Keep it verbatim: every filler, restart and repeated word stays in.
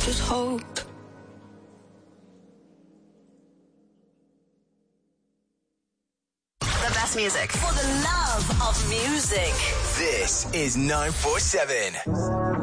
just hope. The best music for the love of music. This is nine four seven.